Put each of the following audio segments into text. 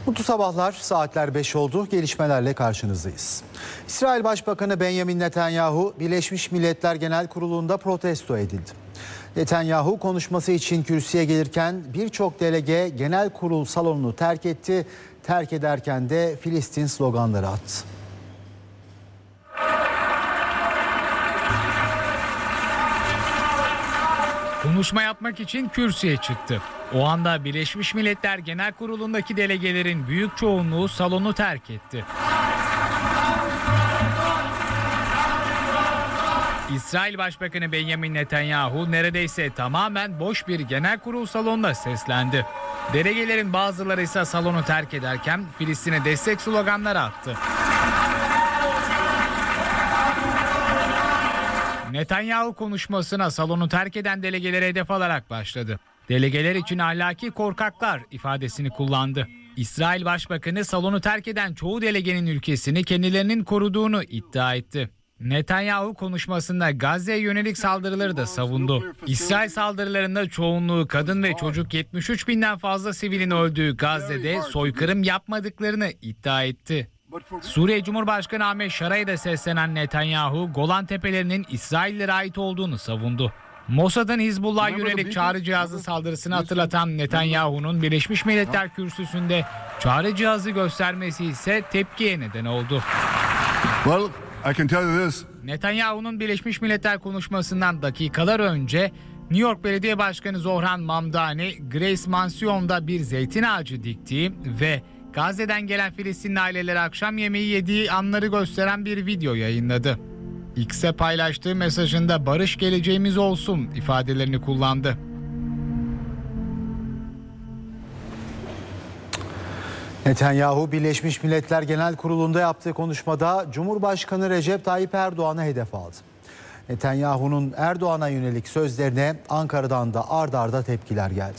Mutlu sabahlar, saatler 5 oldu. Gelişmelerle karşınızdayız. İsrail Başbakanı Benjamin Netanyahu, Birleşmiş Milletler Genel Kurulu'nda protesto edildi. Netanyahu konuşması için kürsüye gelirken birçok delege genel kurul salonunu terk etti. Terk ederken de Filistin sloganları attı. Konuşma yapmak için kürsüye çıktı. O anda Birleşmiş Milletler Genel Kurulu'ndaki delegelerin büyük çoğunluğu salonu terk etti. İsrail Başbakanı Benjamin Netanyahu neredeyse tamamen boş bir genel kurul salonunda seslendi. Delegelerin bazıları ise salonu terk ederken Filistin'e destek sloganları attı. Netanyahu konuşmasına salonu terk eden delegelere hedef alarak başladı. Delegeler için ahlaki korkaklar ifadesini kullandı. İsrail Başbakanı salonu terk eden çoğu delegenin ülkesini kendilerinin koruduğunu iddia etti. Netanyahu konuşmasında Gazze'ye yönelik saldırıları da savundu. İsrail saldırılarında çoğunluğu kadın ve çocuk 73 binden fazla sivilin öldüğü Gazze'de soykırım yapmadıklarını iddia etti. Suriye Cumhurbaşkanı Ahmet Şara'ya da seslenen Netanyahu, Golan Tepelerinin İsraillere ait olduğunu savundu. Mossad'ın Hizbullah'a yönelik çağrı cihazı saldırısını hatırlatan Netanyahu'nun Birleşmiş Milletler Kürsüsü'nde çağrı cihazı göstermesi ise tepkiye neden oldu. Netanyahu'nun Birleşmiş Milletler konuşmasından dakikalar önce New York Belediye Başkanı Zohran Mamdani, Grace Mansion'da bir zeytin ağacı diktiği ve Gazze'den gelen Filistinli ailelere akşam yemeği yediği anları gösteren bir video yayınladı. X'e paylaştığı mesajında "Barış geleceğimiz olsun" ifadelerini kullandı. Netanyahu, Birleşmiş Milletler Genel Kurulu'nda yaptığı konuşmada Cumhurbaşkanı Recep Tayyip Erdoğan'ı hedef aldı. Netanyahu'nun Erdoğan'a yönelik sözlerine Ankara'dan da ard arda tepkiler geldi.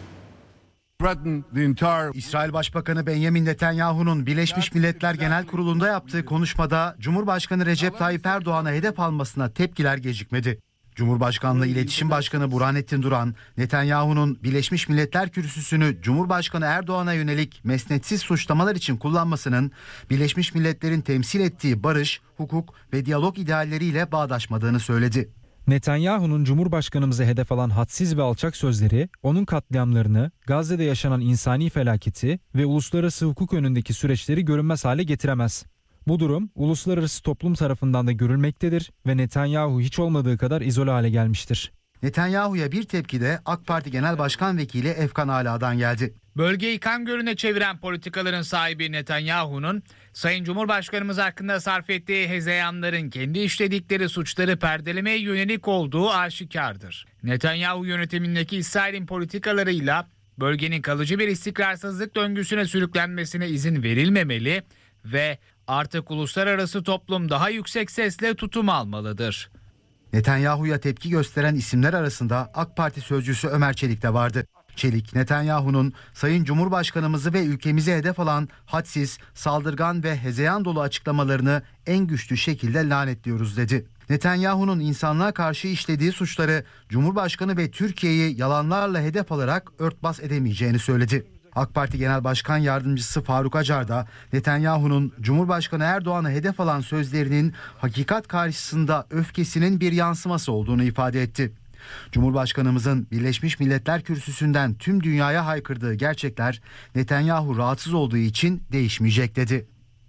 İsrail Başbakanı Benjamin Netanyahu'nun Birleşmiş Milletler Genel Kurulu'nda yaptığı konuşmada Cumhurbaşkanı Recep Tayyip Erdoğan'a hedef almasına tepkiler gecikmedi. Cumhurbaşkanlığı İletişim Başkanı Burhanettin Duran, Netanyahu'nun Birleşmiş Milletler Kürsüsü'nü Cumhurbaşkanı Erdoğan'a yönelik mesnetsiz suçlamalar için kullanmasının Birleşmiş Milletler'in temsil ettiği barış, hukuk ve diyalog idealleriyle bağdaşmadığını söyledi. Netanyahu'nun Cumhurbaşkanımızı hedef alan hadsiz ve alçak sözleri, onun katliamlarını, Gazze'de yaşanan insani felaketi ve uluslararası hukuk önündeki süreçleri görünmez hale getiremez. Bu durum uluslararası toplum tarafından da görülmektedir ve Netanyahu hiç olmadığı kadar izole hale gelmiştir. Netanyahu'ya bir tepki de AK Parti Genel Başkan Vekili Efkan Ala'dan geldi. Bölgeyi kan gölüne çeviren politikaların sahibi Netanyahu'nun, Sayın Cumhurbaşkanımız hakkında sarf ettiği hezeyanların kendi işledikleri suçları perdelemeye yönelik olduğu aşikardır. Netanyahu yönetimindeki İsrail'in politikalarıyla bölgenin kalıcı bir istikrarsızlık döngüsüne sürüklenmesine izin verilmemeli ve artık uluslararası toplum daha yüksek sesle tutum almalıdır. Netanyahu'ya tepki gösteren isimler arasında AK Parti sözcüsü Ömer Çelik de vardı. Çelik, Netanyahu'nun Sayın Cumhurbaşkanımızı ve ülkemizi hedef alan hadsiz, saldırgan ve hezeyan dolu açıklamalarını en güçlü şekilde lanetliyoruz dedi. Netanyahu'nun insanlığa karşı işlediği suçları Cumhurbaşkanı ve Türkiye'yi yalanlarla hedef alarak örtbas edemeyeceğini söyledi. AK Parti Genel Başkan Yardımcısı Faruk Acar da Netanyahu'nun Cumhurbaşkanı Erdoğan'ı hedef alan sözlerinin hakikat karşısında öfkesinin bir yansıması olduğunu ifade etti. Cumhurbaşkanımızın Birleşmiş Milletler Kürsüsü'nden tüm dünyaya haykırdığı gerçekler Netanyahu rahatsız olduğu için değişmeyecek dedi.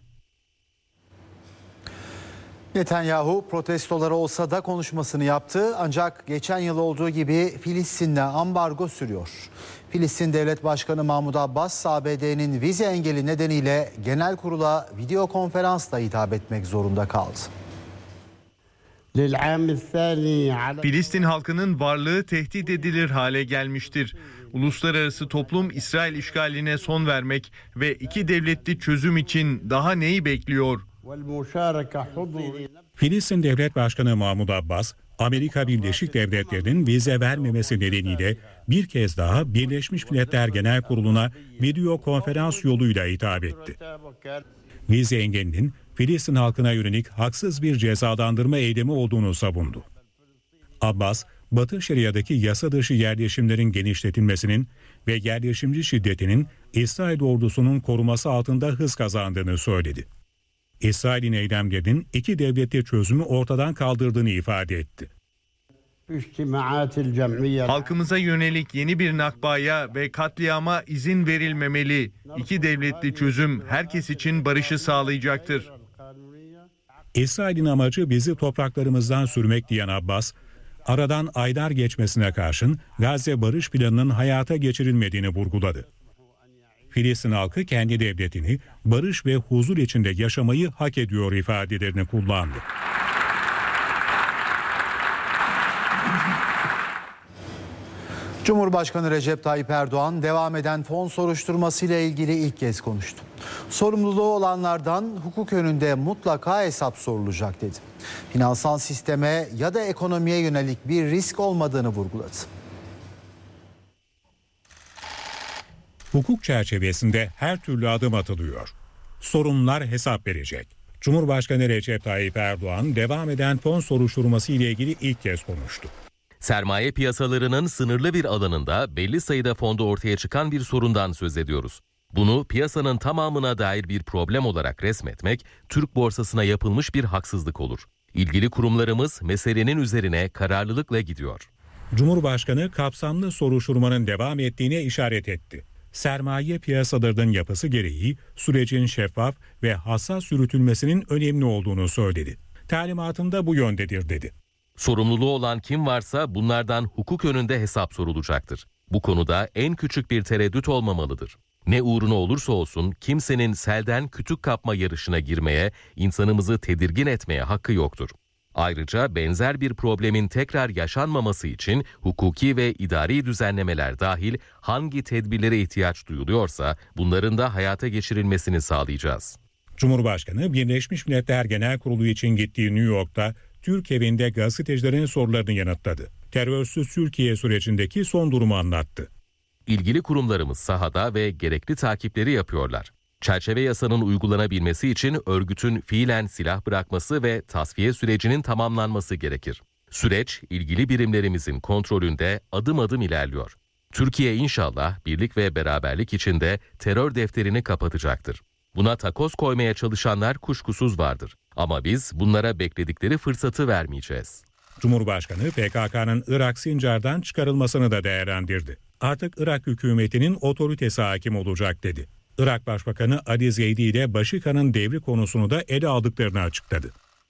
Netanyahu protestoları olsa da konuşmasını yaptı, ancak geçen yıl olduğu gibi Filistin'le ambargo sürüyor. Filistin Devlet Başkanı Mahmud Abbas, ABD'nin vize engeli nedeniyle genel kurula video konferansla hitap etmek zorunda kaldı. Filistin halkının varlığı tehdit edilir hale gelmiştir. Uluslararası toplum İsrail işgaline son vermek ve iki devletli çözüm için daha neyi bekliyor? Filistin Devlet Başkanı Mahmud Abbas, Amerika Birleşik Devletleri'nin vize vermemesi nedeniyle bir kez daha Birleşmiş Milletler Genel Kurulu'na video konferans yoluyla hitap etti. Vize engelinin Filistin halkına yönelik haksız bir cezalandırma eylemi olduğunu savundu. Abbas, Batı Şeria'daki yasa dışı yerleşimlerin genişletilmesinin ve yerleşimci şiddetinin İsrail ordusunun koruması altında hız kazandığını söyledi. İsrail'in eylemlerinin iki devletli çözümü ortadan kaldırdığını ifade etti. Halkımıza yönelik yeni bir nakbaya ve katliama izin verilmemeli. İki devletli çözüm herkes için barışı sağlayacaktır. İsrail'in amacı bizi topraklarımızdan sürmek diyen Abbas, aradan aylar geçmesine karşın Gazze barış planının hayata geçirilmediğini vurguladı. Filistin halkı kendi devletini barış ve huzur içinde yaşamayı hak ediyor ifadelerini kullandı. Cumhurbaşkanı Recep Tayyip Erdoğan devam eden fon soruşturması ile ilgili ilk kez konuştu. Sorumluluğu olanlardan hukuk önünde mutlaka hesap sorulacak dedi. Finansal sisteme ya da ekonomiye yönelik bir risk olmadığını vurguladı. Hukuk çerçevesinde her türlü adım atılıyor. Sorumlular hesap verecek. Cumhurbaşkanı Recep Tayyip Erdoğan devam eden fon soruşturması ile ilgili ilk kez konuştu. Sermaye piyasalarının sınırlı bir alanında belli sayıda fonda ortaya çıkan bir sorundan söz ediyoruz. Bunu piyasanın tamamına dair bir problem olarak resmetmek, Türk borsasına yapılmış bir haksızlık olur. İlgili kurumlarımız meselenin üzerine kararlılıkla gidiyor. Cumhurbaşkanı kapsamlı soruşturmanın devam ettiğine işaret etti. Sermaye piyasalarının yapısı gereği sürecin şeffaf ve hassas yürütülmesinin önemli olduğunu söyledi. Talimatımda bu yöndedir dedi. Sorumluluğu olan kim varsa bunlardan hukuk önünde hesap sorulacaktır. Bu konuda en küçük bir tereddüt olmamalıdır. Ne uğruna olursa olsun kimsenin selden kütük kapma yarışına girmeye, insanımızı tedirgin etmeye hakkı yoktur. Ayrıca benzer bir problemin tekrar yaşanmaması için hukuki ve idari düzenlemeler dahil hangi tedbirlere ihtiyaç duyuluyorsa bunların da hayata geçirilmesini sağlayacağız. Cumhurbaşkanı Birleşmiş Milletler Genel Kurulu için gittiği New York'ta Türk evinde gazetecilerin sorularını yanıtladı. Terörsüz Türkiye sürecindeki son durumu anlattı. İlgili kurumlarımız sahada ve gerekli takipleri yapıyorlar. Çerçeve yasanın uygulanabilmesi için örgütün fiilen silah bırakması ve tasfiye sürecinin tamamlanması gerekir. Süreç ilgili birimlerimizin kontrolünde adım adım ilerliyor. Türkiye inşallah birlik ve beraberlik içinde terör defterini kapatacaktır. Buna takoz koymaya çalışanlar kuşkusuz vardır. Ama biz bunlara bekledikleri fırsatı vermeyeceğiz. Cumhurbaşkanı PKK'nın Irak Sincar'dan çıkarılmasını da değerlendirdi. Artık Irak hükümetinin otoritesi hakim olacak dedi. Irak Başbakanı Ali Zeydi ile Başika'nın devri konusunu da ele aldıklarını açıkladı.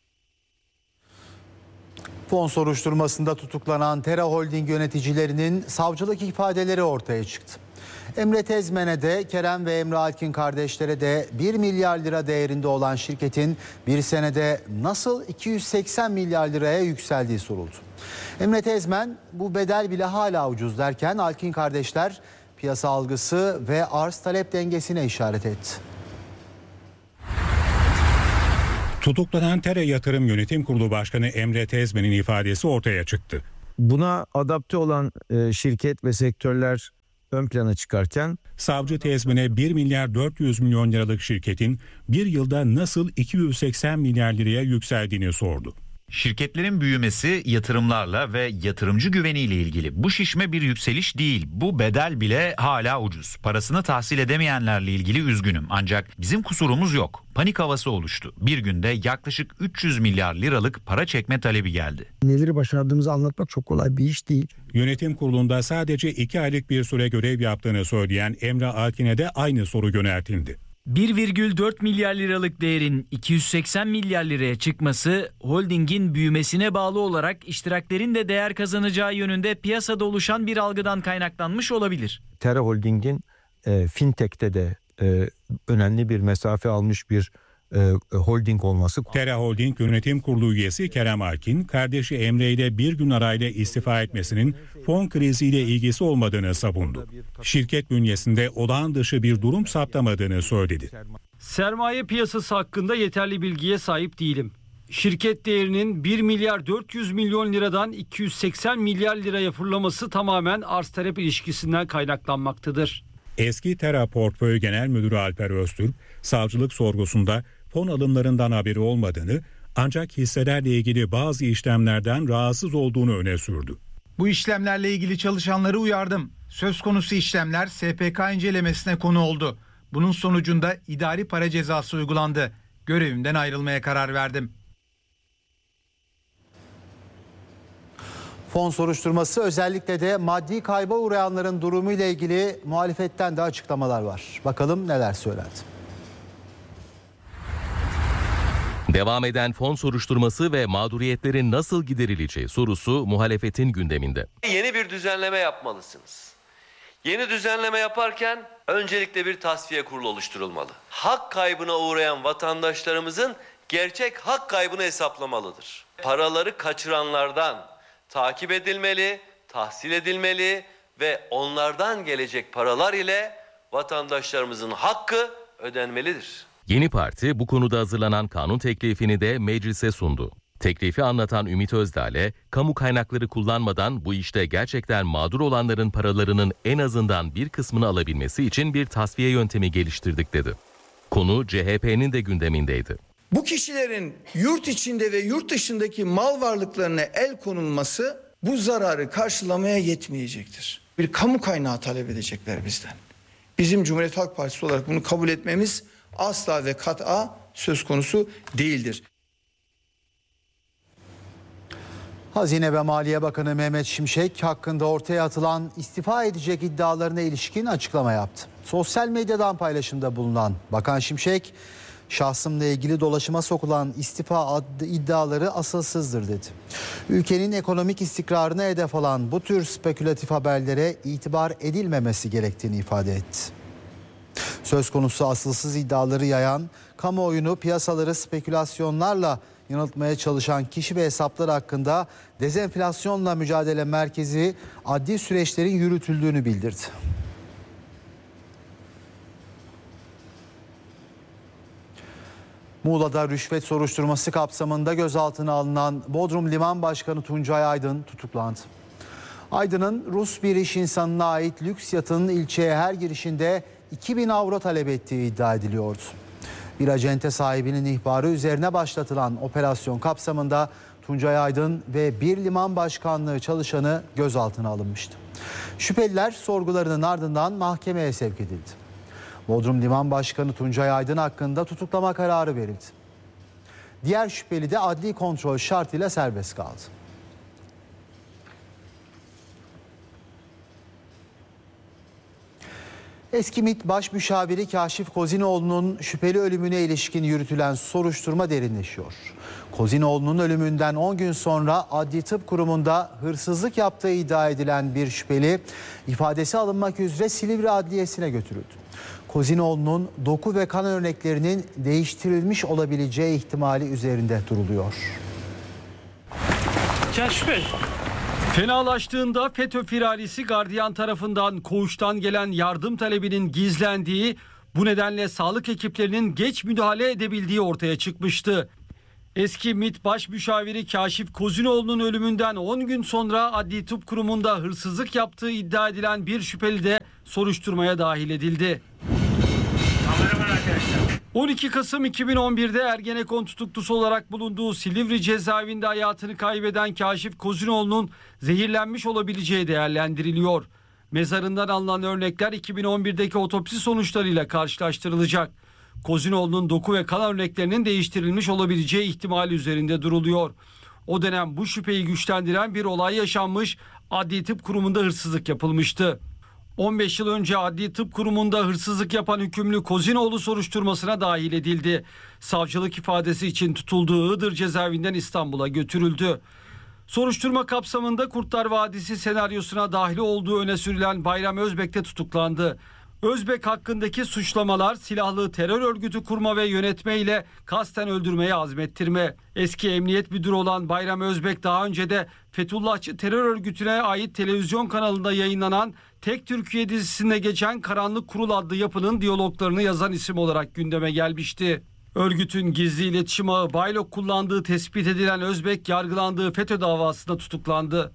Fon soruşturmasında tutuklanan Tera Holding yöneticilerinin savcılık ifadeleri ortaya çıktı. Emre Tezmen'e de Kerem ve Emre Alkin kardeşlere de 1 milyar lira değerinde olan şirketin bir senede nasıl 280 milyar liraya yükseldiği soruldu. Emre Tezmen bu bedel bile hala ucuz derken Alkin kardeşler piyasa algısı ve arz talep dengesine işaret etti. Tutuklanan Tera Yatırım Yönetim Kurulu Başkanı Emre Tezmen'in ifadesi ortaya çıktı. Buna adapte olan şirket ve sektörler ön plana çıkarken savcı Tezmen'e 1 milyar 400 milyon liralık şirketin bir yılda nasıl 280 milyar liraya yükseldiğini sordu. Şirketlerin büyümesi yatırımlarla ve yatırımcı güveniyle ilgili. Bu şişme bir yükseliş değil. Bu bedel bile hala ucuz. Parasını tahsil edemeyenlerle ilgili üzgünüm. Ancak bizim kusurumuz yok. Panik havası oluştu. Bir günde yaklaşık 300 milyar liralık para çekme talebi geldi. Neleri başardığımızı anlatmak çok kolay bir iş değil. Yönetim kurulunda sadece 2 aylık bir süre görev yaptığını söyleyen Emre Alkin'e de aynı soru yöneltildi. 1,4 milyar liralık değerin 280 milyar liraya çıkması holdingin büyümesine bağlı olarak iştiraklerin de değer kazanacağı yönünde piyasada oluşan bir algıdan kaynaklanmış olabilir. Tera Holding'in fintech'te de önemli bir mesafe almış bir holding olması. Tera Holding Yönetim Kurulu üyesi Kerem Alkin, kardeşi Emre ile bir gün arayla istifa etmesinin fon kriziyle ilgisi olmadığını savundu. Şirket bünyesinde olağan dışı bir durum saptamadığını söyledi. Sermaye piyasası hakkında yeterli bilgiye sahip değilim. Şirket değerinin 1 milyar 400 milyon liradan 280 milyar liraya fırlaması tamamen arz talep ilişkisinden kaynaklanmaktadır. Eski Tera Portföy Genel Müdürü Alper Öztürk, savcılık sorgusunda fon alımlarından haberi olmadığını ancak hisselerle ilgili bazı işlemlerden rahatsız olduğunu öne sürdü. Bu işlemlerle ilgili çalışanları uyardım. Söz konusu işlemler SPK incelemesine konu oldu. Bunun sonucunda idari para cezası uygulandı. Görevimden ayrılmaya karar verdim. Fon soruşturması özellikle de maddi kayba uğrayanların durumu ile ilgili muhalefetten de açıklamalar var. Bakalım neler söylendi. Devam eden fon soruşturması ve mağduriyetlerin nasıl giderileceği sorusu muhalefetin gündeminde. Yeni bir düzenleme yapmalısınız. Yeni düzenleme yaparken öncelikle bir tasfiye kurulu oluşturulmalı. Hak kaybına uğrayan vatandaşlarımızın gerçek hak kaybını hesaplamalıdır. Paraları kaçıranlardan takip edilmeli, tahsil edilmeli ve onlardan gelecek paralar ile vatandaşlarımızın hakkı ödenmelidir. Yeni Parti bu konuda hazırlanan kanun teklifini de meclise sundu. Teklifi anlatan Ümit Özdağ, kamu kaynakları kullanmadan bu işte gerçekten mağdur olanların paralarının en azından bir kısmını alabilmesi için bir tasfiye yöntemi geliştirdik dedi. Konu CHP'nin de gündemindeydi. Bu kişilerin yurt içinde ve yurt dışındaki mal varlıklarına el konulması bu zararı karşılamaya yetmeyecektir. Bir kamu kaynağı talep edecekler bizden. Bizim Cumhuriyet Halk Partisi olarak bunu kabul etmemiz asla ve kat'a söz konusu değildir. Hazine ve Maliye Bakanı Mehmet Şimşek hakkında ortaya atılan istifa edecek iddialarına ilişkin açıklama yaptı. Sosyal medyadan paylaşımda bulunan Bakan Şimşek, şahsımla ilgili dolaşıma sokulan istifa iddiaları asılsızdır dedi. Ülkenin ekonomik istikrarına hedef alan bu tür spekülatif haberlere itibar edilmemesi gerektiğini ifade etti. Söz konusu asılsız iddiaları yayan, kamuoyunu piyasaları spekülasyonlarla yanıltmaya çalışan kişi ve hesaplar hakkında Dezenflasyonla Mücadele Merkezi adli süreçlerin yürütüldüğünü bildirdi. Muğla'da rüşvet soruşturması kapsamında gözaltına alınan Bodrum Liman Başkanı Tuncay Aydın tutuklandı. Aydın'ın Rus bir iş insanına ait lüks yatının ilçeye her girişinde 2000 avro talep ettiği iddia ediliyordu. Bir acente sahibinin ihbarı üzerine başlatılan operasyon kapsamında Tuncay Aydın ve bir liman başkanlığı çalışanı gözaltına alınmıştı. Şüpheliler sorgularının ardından mahkemeye sevk edildi. Bodrum Liman Başkanı Tuncay Aydın hakkında tutuklama kararı verildi. Diğer şüpheli de adli kontrol şartıyla serbest kaldı. Eski MİT Başmüşaviri Kaşif Kozinoğlu'nun şüpheli ölümüne ilişkin yürütülen soruşturma derinleşiyor. Kozinoğlu'nun ölümünden 10 gün sonra Adli Tıp Kurumu'nda hırsızlık yaptığı iddia edilen bir şüpheli ifadesi alınmak üzere Silivri Adliyesi'ne götürüldü. Kozinoğlu'nun doku ve kan örneklerinin değiştirilmiş olabileceği ihtimali üzerinde duruluyor. Kaşif Bey. Fenalaştığında FETÖ firarisi gardiyan tarafından koğuştan gelen yardım talebinin gizlendiği, bu nedenle sağlık ekiplerinin geç müdahale edebildiği ortaya çıkmıştı. Eski MİT Başmüşaviri Kaşif Kozinoğlu'nun ölümünden 10 gün sonra Adli Tıp Kurumu'nda hırsızlık yaptığı iddia edilen bir şüpheli de soruşturmaya dahil edildi. 12 Kasım 2011'de Ergenekon tutuklusu olarak bulunduğu Silivri cezaevinde hayatını kaybeden Kaşif Kozinoğlu'nun zehirlenmiş olabileceği değerlendiriliyor. Mezarından alınan örnekler 2011'deki otopsi sonuçlarıyla karşılaştırılacak. Kozinoğlu'nun doku ve kan örneklerinin değiştirilmiş olabileceği ihtimali üzerinde duruluyor. O dönem bu şüpheyi güçlendiren bir olay yaşanmış, Adli Tıp Kurumu'nda hırsızlık yapılmıştı. 15 yıl önce Adli Tıp Kurumu'nda hırsızlık yapan hükümlü Kozinoğlu soruşturmasına dahil edildi. Savcılık ifadesi için tutulduğu Iğdır cezaevinden İstanbul'a götürüldü. Soruşturma kapsamında Kurtlar Vadisi senaryosuna dahil olduğu öne sürülen Bayram Özbek de tutuklandı. Özbek hakkındaki suçlamalar silahlı terör örgütü kurma ve yönetme ile kasten öldürmeye azmettirme. Eski emniyet müdürü olan Bayram Özbek daha önce de Fethullahçı terör örgütüne ait televizyon kanalında yayınlanan Tek Türkiye dizisinde geçen Karanlık Kurul adlı yapının diyaloglarını yazan isim olarak gündeme gelmişti. Örgütün gizli iletişim ağı Baylok kullandığı tespit edilen Özbek yargılandığı FETÖ davasında tutuklandı.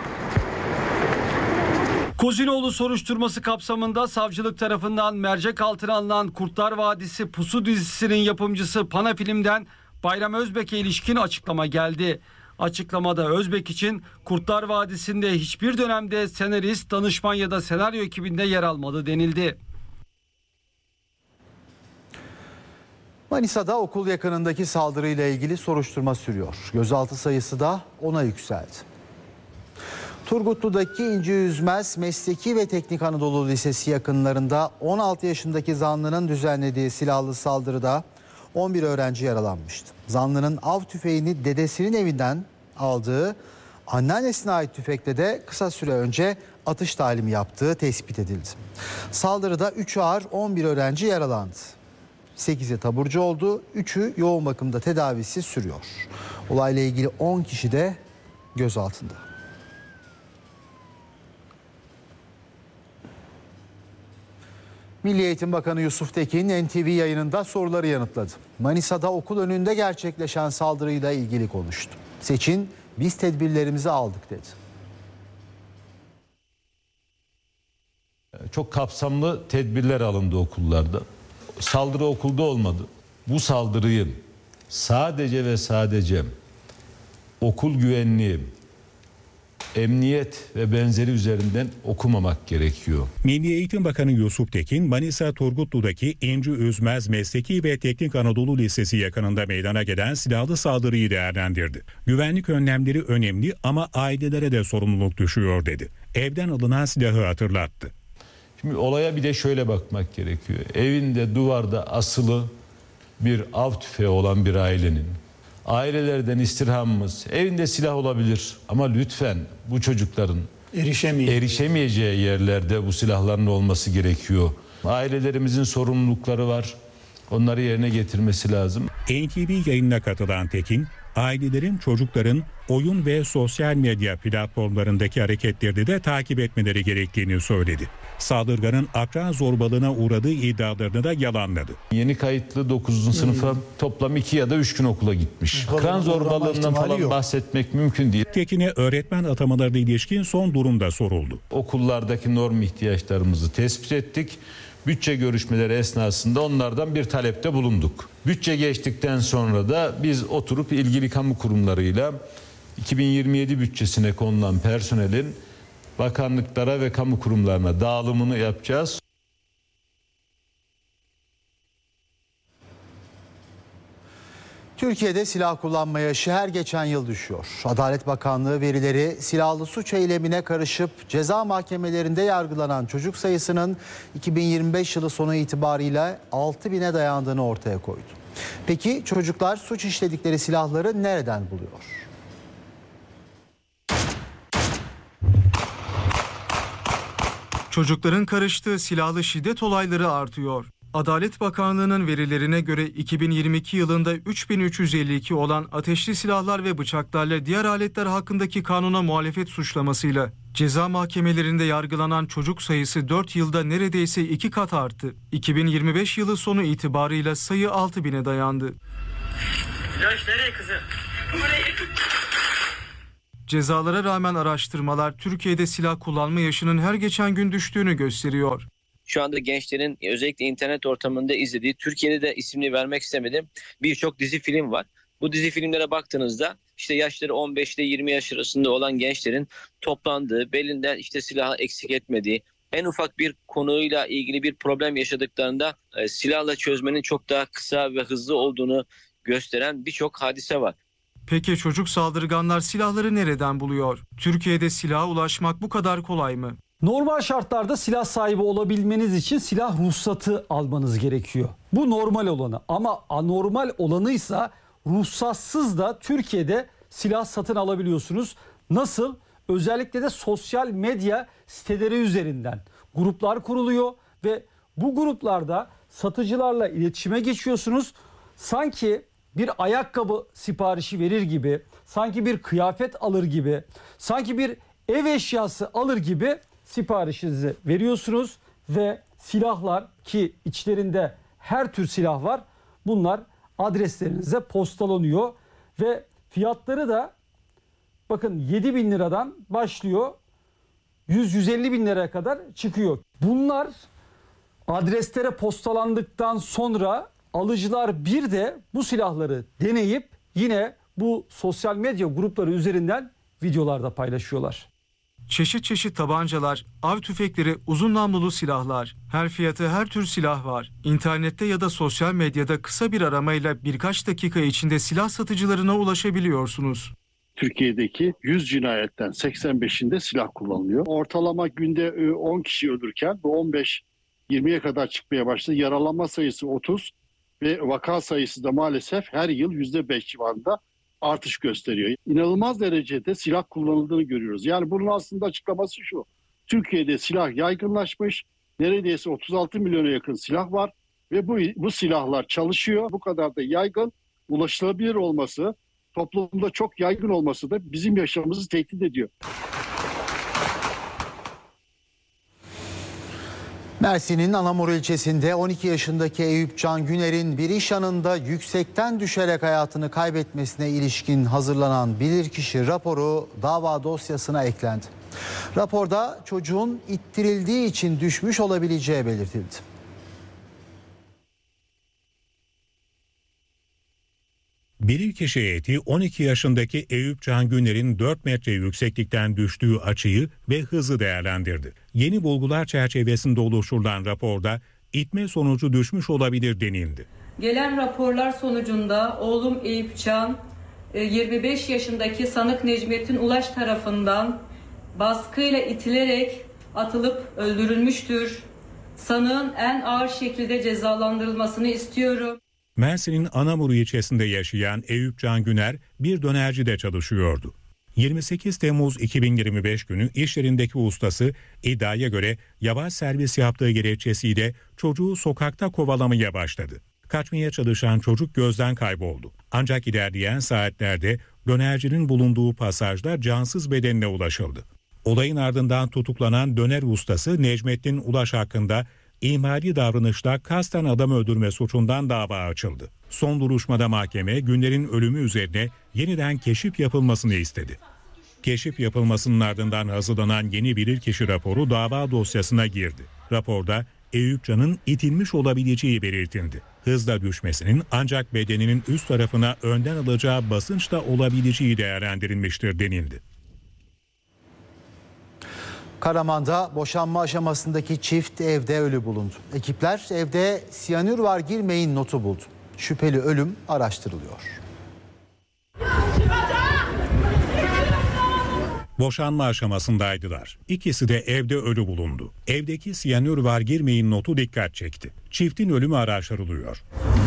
Kozinoğlu soruşturması kapsamında savcılık tarafından mercek altına alınan Kurtlar Vadisi Pusu dizisinin yapımcısı Panafilm'den Bayram Özbek'e ilişkin açıklama geldi. Açıklamada Özbek için Kurtlar Vadisi'nde hiçbir dönemde senarist, danışman ya da senaryo ekibinde yer almadı denildi. Manisa'da okul yakınındaki saldırıyla ilgili soruşturma sürüyor. Gözaltı sayısı da 10'a yükseldi. Turgutlu'daki İnci Üzmez Mesleki ve Teknik Anadolu Lisesi yakınlarında 16 yaşındaki zanlının düzenlediği silahlı saldırıda 11 öğrenci yaralanmıştı. Zanlının av tüfeğini dedesinin evinden aldığı, anneannesine ait tüfekle de kısa süre önce atış talimi yaptığı tespit edildi. Saldırıda 3 ağır 11 öğrenci yaralandı. 8'i taburcu oldu, 3'ü yoğun bakımda tedavisi sürüyor. Olayla ilgili 10 kişi de gözaltında. Milli Eğitim Bakanı Yusuf Tekin NTV yayınında soruları yanıtladı. Manisa'da okul önünde gerçekleşen saldırıyla ilgili konuştu. Seçin, biz tedbirlerimizi aldık dedi. Çok kapsamlı tedbirler alındı okullarda. Saldırı okulda olmadı. Bu saldırıyı sadece ve sadece okul güvenliği, emniyet ve benzeri üzerinden okumamak gerekiyor. Milli Eğitim Bakanı Yusuf Tekin, Manisa Turgutlu'daki İnci Üzmez Mesleki ve Teknik Anadolu Lisesi yakınında meydana gelen silahlı saldırıyı değerlendirdi. Güvenlik önlemleri önemli ama ailelere de sorumluluk düşüyor dedi. Evden alınan silahı hatırlattı. Şimdi olaya bir de şöyle bakmak gerekiyor. Evinde duvarda asılı bir av tüfeği olan bir ailenin, ailelerden istirhamımız, evinde silah olabilir ama lütfen bu çocukların erişemeyeceği yerlerde bu silahların olması gerekiyor. Ailelerimizin sorumlulukları var. Onları yerine getirmesi lazım. NTV yayınına katılan Tekin, ailelerin çocukların oyun ve sosyal medya platformlarındaki hareketlerini de takip etmeleri gerektiğini söyledi. Saldırganın akran zorbalığına uğradığı iddialarını da yalanladı. Yeni kayıtlı 9. sınıfa toplam 2 ya da 3 gün okula gitmiş. Akran zorbalığından falan bahsetmek mümkün değil. Tekin'e öğretmen atamalarına ilişkin son durumda soruldu. Okullardaki norm ihtiyaçlarımızı tespit ettik. Bütçe görüşmeleri esnasında onlardan bir talepte bulunduk. Bütçe geçtikten sonra da biz oturup ilgili kamu kurumlarıyla 2027 bütçesine konulan personelin bakanlıklara ve kamu kurumlarına dağılımını yapacağız. Türkiye'de silah kullanma yaşı her geçen yıl düşüyor. Adalet Bakanlığı verileri silahlı suç eylemine karışıp ceza mahkemelerinde yargılanan çocuk sayısının 2025 yılı sonu itibariyle 6.000'e dayandığını ortaya koydu. Peki çocuklar suç işledikleri silahları nereden buluyor? Çocukların karıştığı silahlı şiddet olayları artıyor. Adalet Bakanlığı'nın verilerine göre 2022 yılında 3352 olan ateşli silahlar ve bıçaklarla diğer aletler hakkındaki kanuna muhalefet suçlamasıyla ceza mahkemelerinde yargılanan çocuk sayısı 4 yılda neredeyse 2 kat arttı. 2025 yılı sonu itibarıyla sayı 6.000'e dayandı. Loş nereye kızım? Cezalara rağmen araştırmalar Türkiye'de silah kullanma yaşının her geçen gün düştüğünü gösteriyor. Şu anda gençlerin özellikle internet ortamında izlediği, Türkiye'de de ismini vermek istemedim, birçok dizi film var. Bu dizi filmlere baktığınızda işte yaşları 15 ile 20 yaş arasında olan gençlerin toplandığı, belinden işte silahı eksik etmediği, en ufak bir konuyla ilgili bir problem yaşadıklarında silahla çözmenin çok daha kısa ve hızlı olduğunu gösteren birçok hadise var. Peki çocuk saldırganlar silahları nereden buluyor? Türkiye'de silaha ulaşmak bu kadar kolay mı? Normal şartlarda silah sahibi olabilmeniz için silah ruhsatı almanız gerekiyor. Bu normal olanı, ama anormal olanıysa ruhsatsız da Türkiye'de silah satın alabiliyorsunuz. Nasıl? Özellikle de sosyal medya siteleri üzerinden gruplar kuruluyor ve bu gruplarda satıcılarla iletişime geçiyorsunuz. Sanki bir ayakkabı siparişi verir gibi, sanki bir kıyafet alır gibi, sanki bir ev eşyası alır gibi siparişinizi veriyorsunuz ve silahlar, ki içlerinde her tür silah var, bunlar adreslerinize postalanıyor ve fiyatları da bakın 7.000 liradan başlıyor, 100-150 bin liraya kadar çıkıyor. Bunlar adreslere postalandıktan sonra alıcılar bir de bu silahları deneyip yine bu sosyal medya grupları üzerinden videolar da paylaşıyorlar. Çeşit çeşit tabancalar, av tüfekleri, uzun namlulu silahlar, her fiyatı her tür silah var. İnternette ya da sosyal medyada kısa bir aramayla birkaç dakika içinde silah satıcılarına ulaşabiliyorsunuz. Türkiye'deki 100 cinayetten 85'inde silah kullanılıyor. Ortalama günde 10 kişi ölürken bu 15-20'ye kadar çıkmaya başladı. Yaralanma sayısı 30 ve vaka sayısı da maalesef her yıl %5 civarında artış gösteriyor. İnanılmaz derecede silah kullanıldığını görüyoruz. Yani bunun aslında açıklaması şu: Türkiye'de silah yaygınlaşmış, neredeyse 36 milyona yakın silah var ve bu silahlar çalışıyor. Bu kadar da yaygın, ulaşılabilir olması, toplumda çok yaygın olması da bizim yaşamımızı tehdit ediyor. Mersin'in Anamur ilçesinde 12 yaşındaki Eyüp Can Güner'in bir iş anında yüksekten düşerek hayatını kaybetmesine ilişkin hazırlanan bilirkişi raporu dava dosyasına eklendi. Raporda çocuğun ittirildiği için düşmüş olabileceği belirtildi. Bilirkişi heyeti 12 yaşındaki Eyüp Can Güner'in 4 metre yükseklikten düştüğü açıyı ve hızı değerlendirdi. Yeni bulgular çerçevesinde oluşturulan raporda itme sonucu düşmüş olabilir denildi. Gelen raporlar sonucunda oğlum Eyüp Can 25 yaşındaki sanık Necmettin Ulaş tarafından baskıyla itilerek atılıp öldürülmüştür. Sanığın en ağır şekilde cezalandırılmasını istiyorum. Mersin'in Anamur ilçesinde yaşayan Eyüp Can Güner bir dönercide çalışıyordu. 28 Temmuz 2025 günü iş yerindeki ustası iddiaya göre yavaş servis yaptığı gerekçesiyle çocuğu sokakta kovalamaya başladı. Kaçmaya çalışan çocuk gözden kayboldu. Ancak ilerleyen saatlerde dönercinin bulunduğu pasajda cansız bedenine ulaşıldı. Olayın ardından tutuklanan döner ustası Necmettin Ulaş hakkında İhmali davranışla kasten adam öldürme suçundan dava açıldı. Son duruşmada mahkeme Güner'in ölümü üzerine yeniden keşif yapılmasını istedi. Keşif yapılmasının ardından hazırlanan yeni bilirkişi raporu dava dosyasına girdi. Raporda Eyüp Can'ın itilmiş olabileceği belirtildi. Hızla düşmesinin ancak bedeninin üst tarafına önden alacağı basınçla olabileceği değerlendirilmiştir denildi. Karaman'da boşanma aşamasındaki çift evde ölü bulundu. Ekipler evde siyanür var girmeyin notu buldu. Şüpheli ölüm araştırılıyor. Boşanma aşamasındaydılar. İkisi de evde ölü bulundu. Evdeki siyanür var girmeyin notu dikkat çekti. Çiftin ölümü araştırılıyor.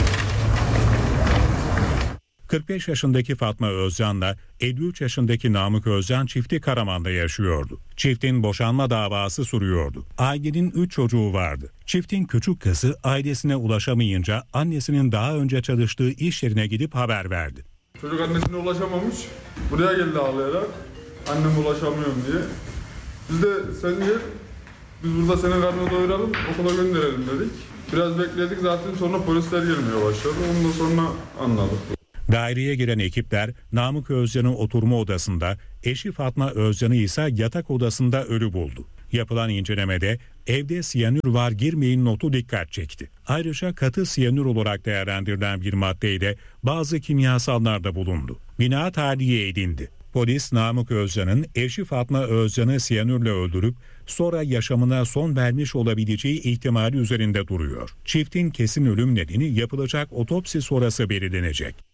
45 yaşındaki Fatma Özcan'la 53 yaşındaki Namık Özcan çifti Karaman'da yaşıyordu. Çiftin boşanma davası sürüyordu. Ailenin 3 çocuğu vardı. Çiftin küçük kızı ailesine ulaşamayınca annesinin daha önce çalıştığı iş yerine gidip haber verdi. Çocuk annesine ulaşamamış. Buraya geldi ağlayarak. Annem ulaşamıyorum diye. Biz de sen gel, biz burada senin karnını doyuralım, okula gönderelim dedik. Biraz bekledik, zaten sonra polisler gelmeye başladı. Ondan sonra anladık. Daireye giren ekipler Namık Özcan'ın oturma odasında, eşi Fatma Özcan'ı ise yatak odasında ölü buldu. Yapılan incelemede evde siyanür var girmeyin notu dikkat çekti. Ayrıca katı siyanür olarak değerlendirilen bir maddeyle bazı kimyasallar da bulundu. Bina tahliye edildi. Polis Namık Özcan'ın eşi Fatma Özcan'ı siyanürle öldürüp sonra yaşamına son vermiş olabileceği ihtimali üzerinde duruyor. Çiftin kesin ölüm nedeni yapılacak otopsi sonrası belirlenecek.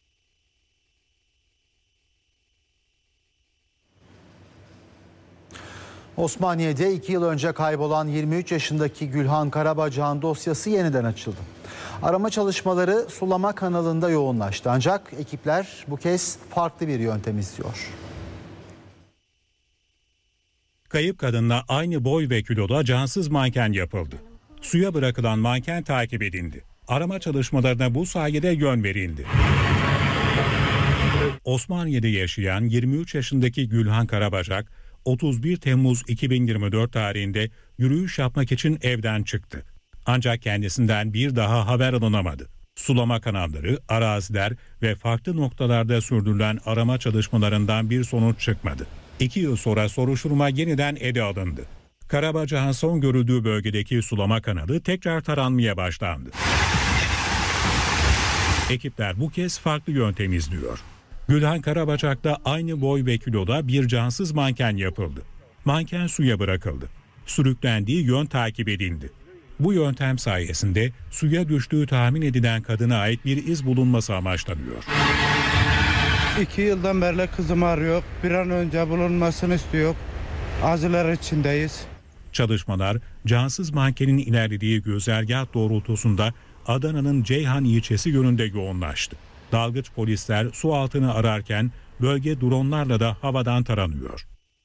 Osmaniye'de 2 yıl önce kaybolan 23 yaşındaki Gülhan Karabacak'ın dosyası yeniden açıldı. Arama çalışmaları sulama kanalında yoğunlaştı ancak ekipler bu kez farklı bir yöntem izliyor. Kayıp kadınla aynı boy ve kiloda cansız manken yapıldı. Suya bırakılan manken takip edildi. Arama çalışmalarına bu sayede yön verildi. Osmaniye'de yaşayan 23 yaşındaki Gülhan Karabacak, 31 Temmuz 2024 tarihinde yürüyüş yapmak için evden çıktı. Ancak kendisinden bir daha haber alınamadı. Sulama kanalları, araziler ve farklı noktalarda sürdürülen arama çalışmalarından bir sonuç çıkmadı. 2 yıl sonra soruşturma yeniden ele alındı. Karabacak'ın son görüldüğü bölgedeki sulama kanalı tekrar taranmaya başlandı. Ekipler bu kez farklı yöntem izliyor. Gülhan Karabacak'ta aynı boy ve kiloda bir cansız manken yapıldı. Manken suya bırakıldı. Sürüklendiği yön takip edildi. Bu yöntem sayesinde suya düştüğü tahmin edilen kadına ait bir iz bulunması amaçlanıyor. 2 yıldan beri kızımı arıyor. Bir an önce bulunmasını istiyor. Acılar içindeyiz. Çalışmalar cansız mankenin ilerlediği güzergah doğrultusunda Adana'nın Ceyhan ilçesi yönünde yoğunlaştı. Dalgıç polisler su altını ararken bölge dronlarla da havadan taranıyor.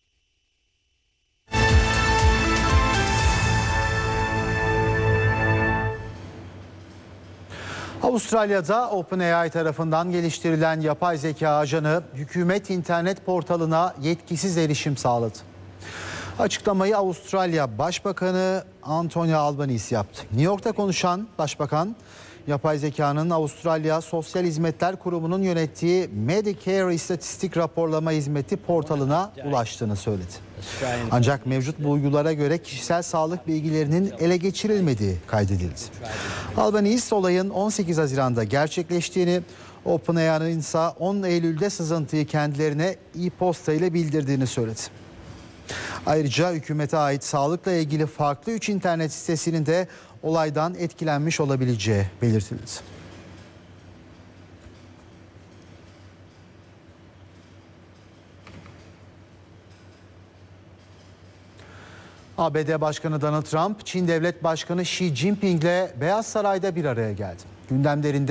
Avustralya'da OpenAI tarafından geliştirilen yapay zeka ajanı hükümet internet portalına yetkisiz erişim sağladı. Açıklamayı Avustralya Başbakanı Anthony Albanese yaptı. New York'ta konuşan Başbakan, yapay zekanın Avustralya Sosyal Hizmetler Kurumu'nun yönettiği Medicare İstatistik Raporlama Hizmeti portalına ulaştığını söyledi. Ancak mevcut bulgulara göre kişisel sağlık bilgilerinin ele geçirilmediği kaydedildi. Albanese olayın 18 Haziran'da gerçekleştiğini, OpenAI'nin ise 10 Eylül'de sızıntıyı kendilerine e-posta ile bildirdiğini söyledi. Ayrıca hükümete ait sağlıkla ilgili farklı 3 internet sitesinin de olaydan etkilenmiş olabileceği belirtildi. ABD Başkanı Donald Trump, Çin Devlet Başkanı Xi Jinping'le Beyaz Saray'da bir araya geldi. Gündemlerinde